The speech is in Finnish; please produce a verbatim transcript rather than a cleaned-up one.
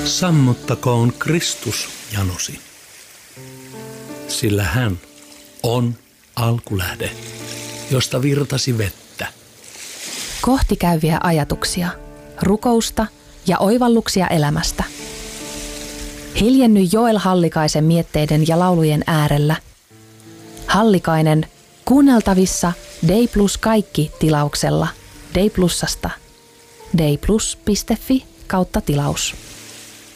Sammuttakoon Kristus janosi, sillä hän on alkulähde, josta virtasi vettä. Kohti käyviä ajatuksia, rukousta ja oivalluksia elämästä. Hiljenny Joel Hallikaisen mietteiden ja laulujen äärellä. Hallikainen kuunneltavissa Dei Plus kaikki tilauksella Dei Plusasta. deiplus piste fi kautta tilaus.